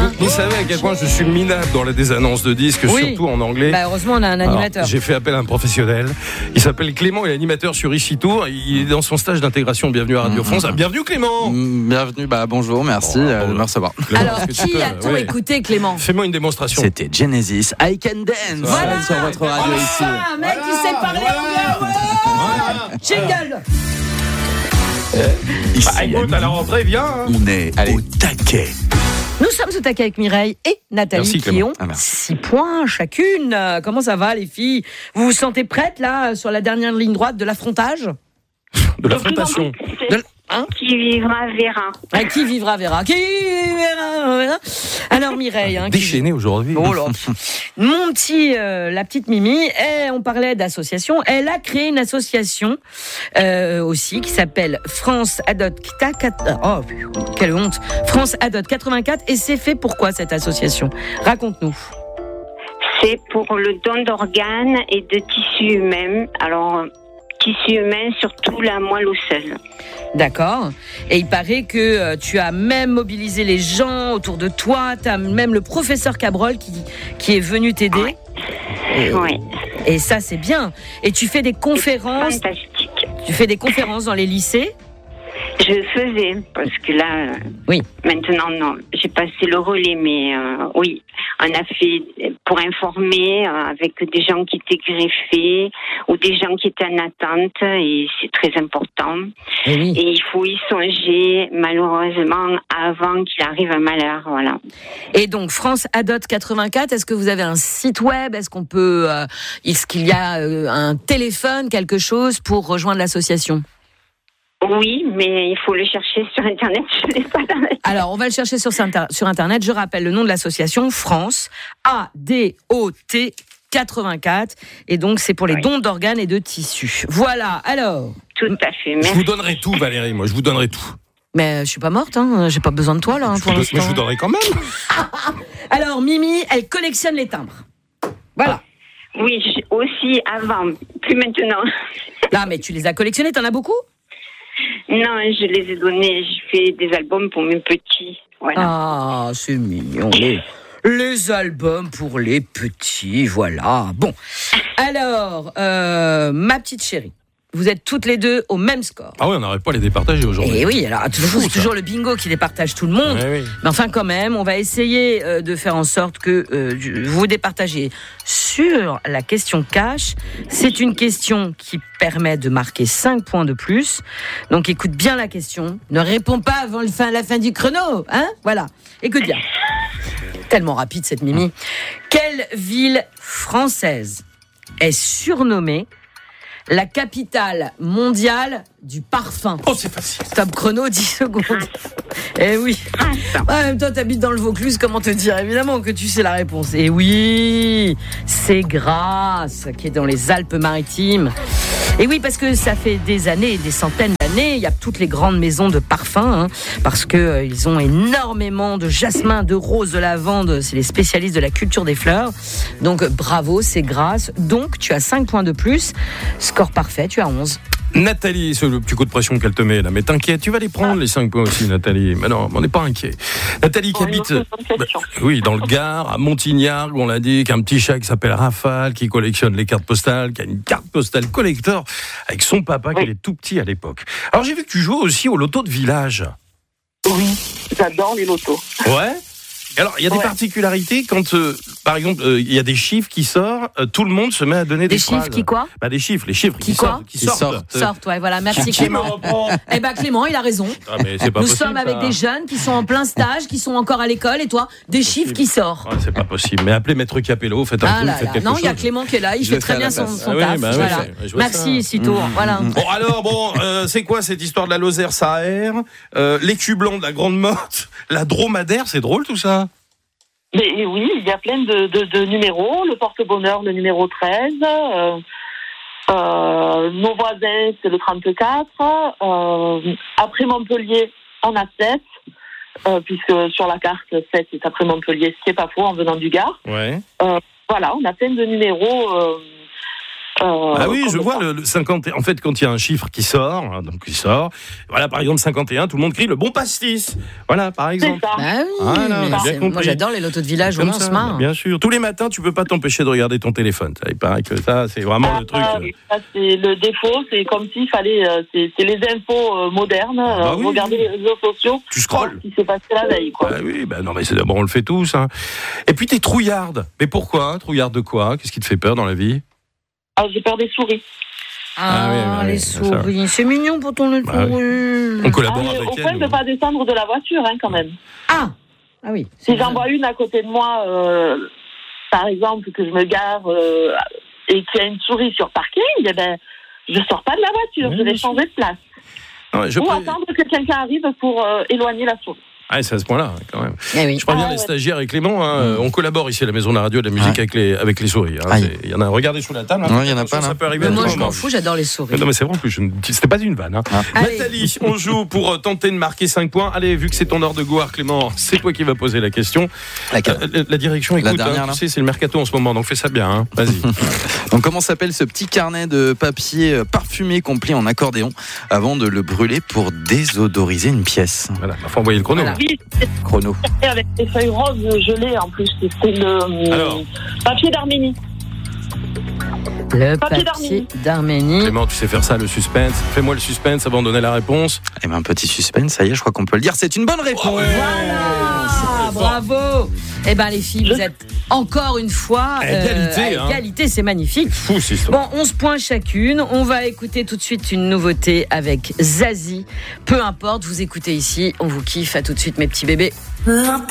Vous savez à quel point je suis minable dans des annonces de disques, surtout en anglais. Bah heureusement, on a un animateur. Alors, j'ai fait appel à un professionnel. Il s'appelle Clément, il est animateur sur Ichitour. Il est dans son stage d'intégration. Bienvenue à Radio France. Bienvenue Clément. Bienvenue, bonjour, merci de me recevoir. Alors, qui a-t-on écouté, Clément? Fais-moi une démonstration. C'était Genesis, I Can Dance, voilà, sur votre radio ici. Un mec qui sait parler anglais. Jingle. Écoute, à la rentrée, viens. On est au taquet. Nous sommes au taquet avec Mireille et Nathalie. Merci, qui ont 6 points chacune. Comment ça va, les filles? Vous vous sentez prêtes, là, sur la dernière ligne droite de l'affrontage? De l'affrontation. Qui vivra verra. Qui vivra verra. Qui verra. Alors Mireille, déchaîné aujourd'hui. Oh là. La petite Mimi, on parlait d'association. Elle a créé une association aussi qui s'appelle France Adopte. Oh, quelle honte. France Adopte 84. Et c'est fait pourquoi cette association? Raconte-nous. C'est pour le don d'organes et de tissus humains. Alors, tissus humains, surtout la moelle osseuse. D'accord. Et il paraît que tu as même mobilisé les gens autour de toi. Tu as même le professeur Cabrol qui est venu t'aider. Oui. Et ça, c'est bien. Et tu fais des conférences. Fantastique. Tu fais des conférences dans les lycées? Je faisais, parce que là, oui. Maintenant, non. J'ai passé le relais, mais oui. On a fait pour informer avec des gens qui étaient greffés ou des gens qui étaient en attente, et c'est très important. Et il faut y songer, malheureusement, avant qu'il arrive un malheur, voilà. Et donc, France Adopte 84, est-ce que vous avez un site web? Est-ce qu'on peut, est-ce qu'il y a un téléphone, quelque chose pour rejoindre l'association? Oui, mais il faut le chercher sur Internet. Je l'ai pas dans la tête. Alors, on va le chercher sur Internet. Je rappelle le nom de l'association, France ADOT 84. Et donc, c'est pour les dons d'organes et de tissus. Voilà, alors. Tout à fait, merci. Je vous donnerai tout, Valérie, moi, je vous donnerai tout. Mais je suis pas morte, j'ai pas besoin de toi, là, pour l'instant. Mais je vous donnerai quand même. Alors, Mimi, elle collectionne les timbres. Voilà. Oui, aussi avant, plus maintenant. Là, mais tu les as collectionnés, t'en as beaucoup? Non, je les ai donnés. Je fais des albums pour mes petits. Voilà. Ah, c'est mignon. Les albums pour les petits, voilà. Bon, alors, ma petite chérie, vous êtes toutes les deux au même score. Ah oui, on n'arrive pas à les départager aujourd'hui. Et oui, alors c'est toujours le bingo qui départage tout le monde. Oui. Mais enfin, quand même, on va essayer de faire en sorte que vous départagiez sur la question cash. C'est une question qui permet de marquer 5 points de plus. Donc, écoute bien la question. Ne réponds pas avant la fin du chrono, hein? Voilà. Écoute bien. Tellement rapide, cette Mimi. Quelle ville française est surnommée la capitale mondiale du parfum? Oh, c'est facile. Top chrono, 10 secondes. Eh oui. En même temps, t'habites dans le Vaucluse, comment te dire? Évidemment que tu sais la réponse. Eh oui, c'est Grasse, qui est dans les Alpes-Maritimes. Et oui, parce que ça fait des années, des centaines d'années, il y a toutes les grandes maisons de parfums, parce que ils ont énormément de jasmin, de rose, de lavande. C'est les spécialistes de la culture des fleurs. Donc bravo, c'est Grasse. Donc tu as 5 points de plus. Score parfait, tu as 11. Nathalie, c'est le petit coup de pression qu'elle te met là, mais t'inquiète, tu vas les prendre les 5 points aussi, Nathalie. Mais non, on n'est pas inquiet. Nathalie qui habite, dans le Gard, à Montignard, on l'a dit, qu'un petit chat qui s'appelle Rafale, qui collectionne les cartes postales, qui a une carte postale collector avec son papa qui était tout petit à l'époque. Alors j'ai vu que tu jouais aussi au loto de village. Oui, j'adore les lotos. Ouais. Alors, il y a des particularités quand, par exemple, il y a des chiffres qui sortent, tout le monde se met à donner des phrases. Des chiffres qui quoi? Les chiffres qui sortent. Sortent, ouais, voilà, merci Clément. Eh ben Clément, il a raison. Ah, mais c'est pas Nous possible, sommes avec des jeunes qui sont en plein stage, qui sont encore à l'école, et toi, des chiffres qui sortent. Ah, c'est pas possible. Mais appelez Maître Capello, faites un truc, faites quelque chose. Non, il y a Clément qui est là, il fait très bien son taf. Voilà. Merci, Citour. Voilà. Bon, alors, c'est quoi cette histoire de la Lozère, ça aère, l'écu blanc de la Grande Motte, la dromadaire, c'est drôle tout ça? Mais oui, il y a plein de numéros. Le porte-bonheur, le numéro 13. Nos voisins, c'est le 34. Après Montpellier, on a 7. Puisque sur la carte, 7 est après Montpellier, ce qui n'est pas faux en venant du Gard. Ouais. Voilà, on a plein de numéros Ah oui, je vois le 51. En fait, quand il y a un chiffre qui sort, voilà, par exemple 51, tout le monde crie le bon pastis. Voilà, par exemple. C'est ça. Ah oui, Voilà, on a bien compris. moi j'adore les lotos de village, Comme on se ça, marre. bien sûr. Tous les matins, tu peux pas t'empêcher de regarder ton téléphone. Ça, il paraît que ça, c'est vraiment le truc. Oui, ça, c'est le défaut, c'est comme s'il fallait, c'est les infos modernes, oui. regarder les réseaux sociaux. Tu scrolles. Ce qui s'est passé la veille, quoi. Ah oui, non, mais c'est d'abord, on le fait tous. Hein. Et puis, t'es trouillarde. Mais pourquoi? Trouillarde de quoi? Qu'est-ce qui te fait peur dans la vie? Ah, j'ai peur des souris. Les souris, c'est mignon pour ton lait de souris. On collabore avec au elle. point de ne pas descendre de la voiture, quand même. Ah oui. Si j'en vois une à côté de moi, par exemple, que je me gare et qu'il y a une souris sur parking, eh ben, je sors pas de la voiture, je vais changer de place. Ou attendre que quelqu'un arrive pour éloigner la souris. Ah, c'est à ce point-là, quand même. Eh oui. Je préviens les stagiaires et Clément, hein, on collabore ici à la Maison de la Radio et de la musique avec les souris. Hein. Il y en a, regardez sous la table. Il y en a pas, là. Ça peut arriver. Moi, je m'en fous, j'adore les souris. Non, mais c'est vrai, en plus, c'était pas une vanne. Hein. Nathalie, on joue pour tenter de marquer 5 points. Allez, vu que c'est ton heure de gloire, Clément, c'est toi qui vas poser la question. La direction, écoute, dernière, tu sais, c'est le mercato en ce moment, donc fais ça bien. Hein. Vas-y. Donc, comment s'appelle ce petit carnet de papier parfumé qu'on plie en accordéon avant de le brûler pour désodoriser une pièce? Voilà, faut envoyer le chrono. Voilà. Oui, Chrono. avec des feuilles roses gelées en plus. C'est le papier d'Arménie. Le Papier papier d'Arménie. Clément, tu sais faire ça, le suspense. Fais-moi le suspense avant de donner la réponse. Eh ben, un petit suspense, ça y est, je crois qu'on peut le dire. C'est une bonne réponse. Voilà, bravo. Eh ben les filles, vous êtes encore une fois égalité, c'est magnifique. Fou, c'est ça. Bon, 11 points chacune. On va écouter tout de suite une nouveauté avec Zazie. Peu importe, vous écoutez ici, on vous kiffe. À tout de suite, mes petits bébés.